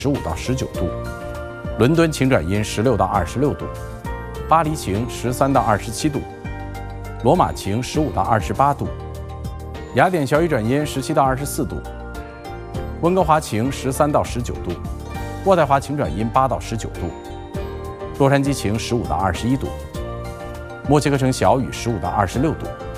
15到19度，伦敦晴转阴16到26度，巴黎晴13到27度，罗马晴15到28度，雅典小雨转阴17到24度，温哥华晴13到19度，渥太华晴转阴8到19度，洛杉矶晴15到21度，墨西哥城小雨15到26度。